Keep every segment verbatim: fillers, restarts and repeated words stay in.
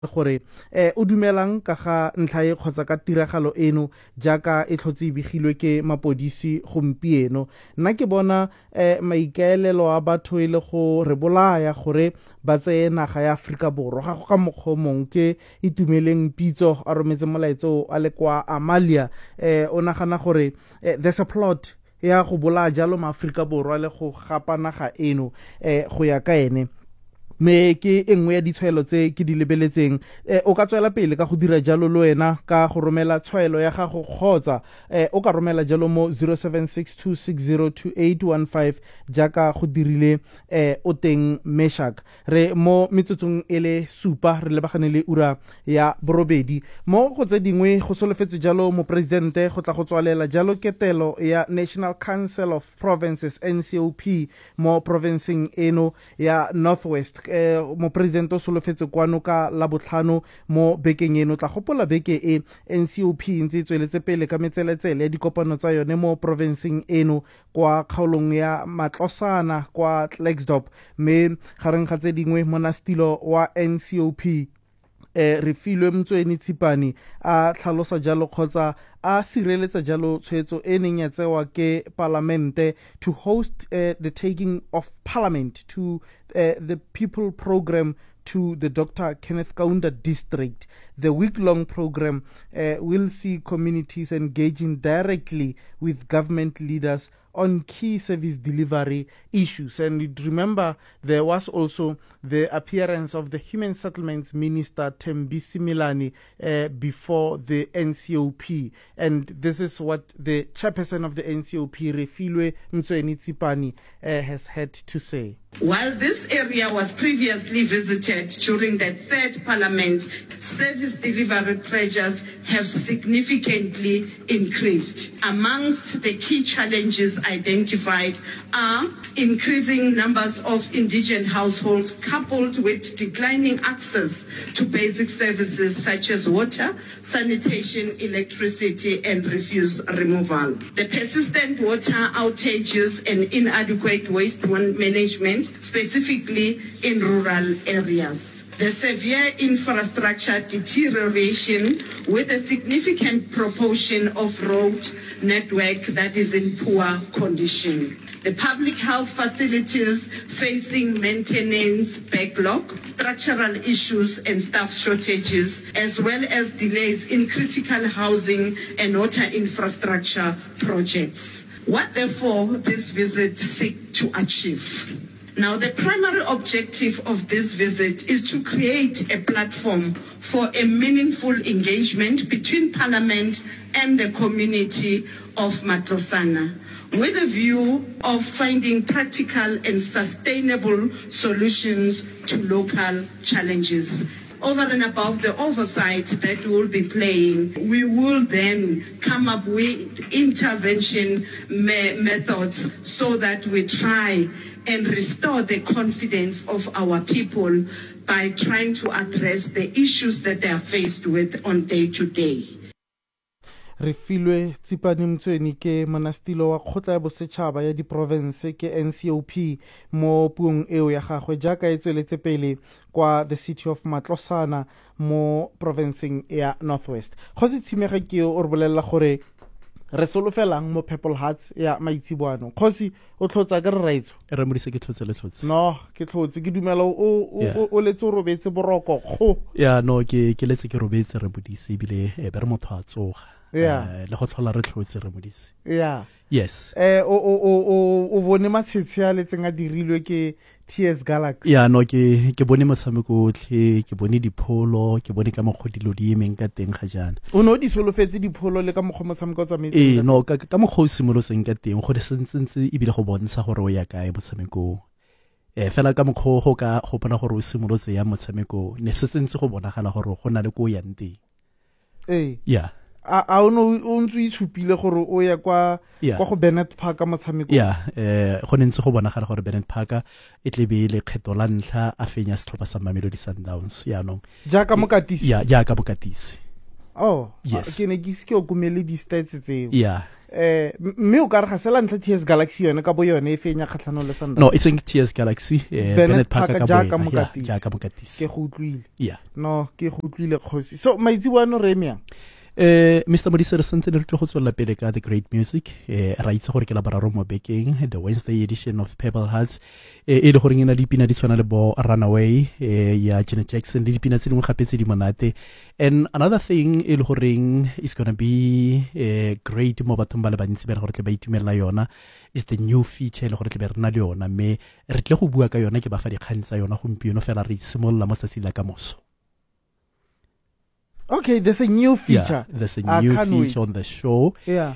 gore eh o dumelang ka ga ntlha e kgotsa ka tiragalo eno jaaka e tlhotse e begilwe ke mapodisi gompieno. Nna ke bona eh maikaelelo a batho e le go re bolaya gore ba tseye naga ya Afrika Borwa ga go ka mokgwa mongwe ke itumeleng pitso a rometse molaetso a le kwa Amalia eh o nagana gore eh, there's a plot ya go bolaya jalo ma Afrika Borwa le go gapa naga eno eh go ya ka ene. Me ke engwe ya ditshwaelo tse ke di lebeletseng eh, o ka tswela pele ka go dira jalo lo wena ka go romela tshwaelo ya gago kgotsa eh, o ka romela jalo mo zero seven six two six zero two eight one five jaaka go dirile eh, o teng Meshak re mo metsotsong ele supa re lebagane le ura ya borobedi mo go tse dingwe go solofetse jalo mo presidente go tla go tswalela jalo ketelo ya National Council of Provinces N C O P mo provinceng eno ya Northwest. Eh, mo presidente o solofetse kwano ka la botlhano mo bekeng eno tla gopola beke e N C O P ntse tsweletse pele ka metseletsele ya dikopano tsa yone mo provinceng eno kwa kgaolong ya Matlosana kwa Klerksdorp me gareng ga tse dingwe monastilo wa N C O P eh re filwe Mtsweni Tshipane a tlhalosa jalo kgotsa a sireletsa jalo tshwetso e neng ya tsewa ke parlamente to host uh, the taking of parliament to uh, the people program to the Doctor Kenneth Kaunda district. The week-long program uh, will see communities engaging directly with government leaders on key service delivery issues. And remember, there was also the appearance of the Human Settlements Minister, Thembisi Milani, uh, before the N C O P. And this is what the chairperson of the N C O P, Refilwe Mtsweni Tshipane, uh, has had to say. While this area was previously visited during the third parliament, service delivery pressures have significantly increased. Amongst the key challenges identified are increasing numbers of indigent households coupled with declining access to basic services such as water, sanitation, electricity, and refuse removal. The persistent water outages and inadequate waste management, specifically in rural areas. The severe infrastructure deterioration with a significant proportion of road network that is in poor condition. The public health facilities facing maintenance backlog, structural issues and staff shortages, as well as delays in critical housing and water infrastructure projects. What therefore this visit seeks to achieve? Now, the primary objective of this visit is to create a platform for a meaningful engagement between Parliament and the community of Matlosana, with a view of finding practical and sustainable solutions to local challenges. Over and above the oversight that we will be playing, we will then come up with intervention me- methods so that we try and restore the confidence of our people by trying to address the issues that they are faced with on day to day. Refilwe Tshipane Mtsweni ke monastilo wa kgotla ya bosetšhaba ya diprovince ke N C O P mo puong eo ya gagwe jaaka e tsweletse pele kwa the city of Matlosana mo provinceng ya Northwest. Go se tshimega ke o re bolelela gore re solofelang mo Purple Hearts ya maitsiboano kgosi o tlhotsa ke re raitso re modise ke tlhotse le tlhotse no ke tlhotse ke dumela o o o letse o robetse boroko go ya no ke ke letse ke robetse re modise bile e be re motho a tsoga yeah le go tlhola re tlhotse re modise yeah yes eh o o o o bone matshetse a letseng a dirilwe ke T S Galaxy ya no ke ke bone motshameko otlhe ke bone dipholo ke bone ka mogodilo di emeng ka teng ga jana o no di solofetse dipholo le ka moggo motshameko tsa metsi eh no ka ka moggo simoloseng ka teng go di sentsentse e bile go bontsha gore o ya kae motshameko eh fela ka moggo go ka go bona gore o simolotse ya motshameko ne se sentse go bonagala gore go na le go ya nteng eh yeah a a no o ntse itshupile gore o ya kwa kwa go Bennett Park ka motshameko yeah eh go nentse go bonagala gore Bennett Park e tlebe le kgetho la ntlha a fenya setlhopha sa Mamelodi Sundowns ya no jaaka mokatisi ya jaaka mokatisi oh Yes. ke ne ke se ke o kumele di-stats tseo Yeah. eh mme o ka re ga sela ntlha T S Galaxy yone ka bo yone e fenya kgatlhanong le Sundowns No, it's in T S Galaxy. Uh, Bennett Parker ka jaaka boyena. Yeah, mokatisi. jaaka mokatisi. ke go utlwile Yeah. no ke go utlwile kgosi so maitsiboano re eme yang Uh, Mister Modise re sentse re tlo go tswela pele ka the great music uh, ra itse gore ke la boraro mo bekeng the Wednesday edition of Pebble Hearts uh, e le gore ena dipina di tshwana le bo Runaway uh, ya Janet Jackson le dipina tse dingwe gape tse di monate and another thing e le goreng is gonna be uh, great mo bathong ba le bantsi ba le gore tle ba itumelela yona is the new feature le gore tle be re na le yona mme re tle go bua ka yona ke ba fa dikgang tsa yona gompieno fela re simolola mo tsatsing la kamoso. okay there's a new feature Yeah, there's a I new can't feature wait. on the show. yeah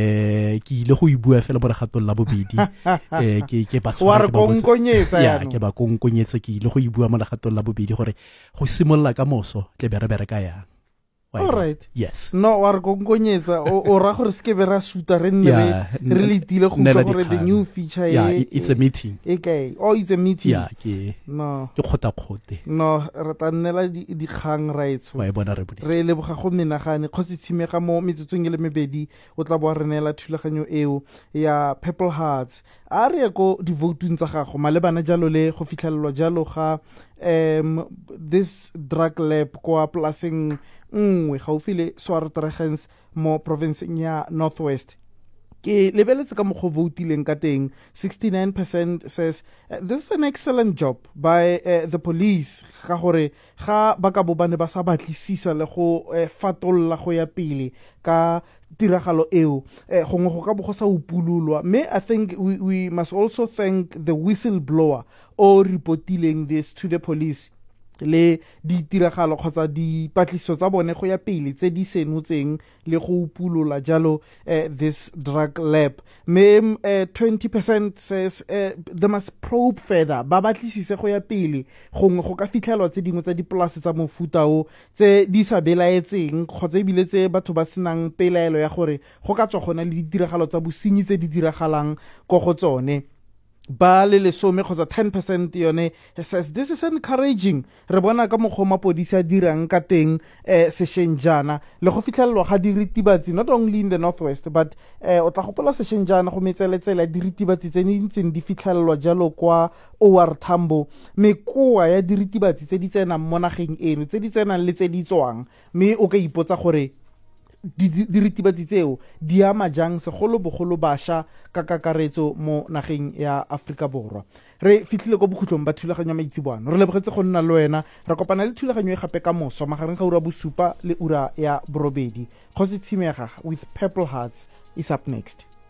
Eh ke ile go ibua fela mo regatong la bobedi eh ke ke ba wa re tshwara ke ba botsa- konkonyetsa ya yaanong. ke ba konkonyetsa ke ile go ibua mo regatong la bobedi gore go simolola ka moso tle be re bereka yang. Wa e bona? Alright. Yes. no wa re konkonyetsa o o ra gore se ke be ra suta re nne Yeah, re re letile go nela utlwa gore the dikgang. new feature Yeah, e it- it's a meeting. e kae oh it's a meeting Yeah, ke no ke khota khote. no re tla nnela di- dikgang raetsho Wa e bona re bodisa. re leboga go menagane kgotsi tshimega mo metsotsong e le mebedi o tla bo a re neela thulaganyo eo ya Purple Hearts a re ye ko divoutong tsa gago malebana jalo le go fitlhelelwa jalo ga um this drug lab kwa polaseng nngwe gaufi le Swartregens mo provinceng ya Northwest ke lebeletse ka mokgo votileng ka teng sixty-nine percent says uh, this is an excellent job by uh, the police ga gore ga ba ka bo bane ba sa batlisisa le go uh, fatolla go ya pele ka tiragalo eo eh, gongwe go ka bo go sa upululwa mme I think we, we must also thank the whistleblower o reportileng this to the police le ditiragalo kgotsa dipatlisiso tsa bone go ya pele tse di senotseng le go upulola jalo uh, this drug lab mme uh, twenty percent says uh, they must probe further ba batlisise go ya pele gongwe go ka fitlhelwa tse dingwe tsa dipolase tsa mofuta o tse di sa belaetseng kgotsa ebile tse batho ba senang pelaelo ya gore go ka tswa gona le ditiragalo tsa bosenyi tse di diragalang ko go tsone ba le lesome kgotsa ten percent yone says this is encouraging re bona ka mokgwa mapodisi a dirang ka teng eh, sešeng jana le go fitlhelelwa ga diritibatsi not only in the Northwest but eh, o tla gopola sešeng jana go metseletsela diritibatsi tse di ntseng di fitlhelelwa jalo kwa O R Tambo mekoa ya diritibatsi tse di tsenang mo nageng eno tse di tsenang le tse di tswang mme o ka ipotsa gore diritibatsi tseo di ama jang segolo bogolo bašwa ka kakaretso mo nageng ya Afrika Borwa re fitlhile ko bokhutlong ba thulaganyo ya maitsiboano re lebogetse go nna le wena ra kopana le thulaganyo e gape ka moso magareng ga ura bosupa le ura ya borobedi kgotsi tshimega with Purple Hearts is up next.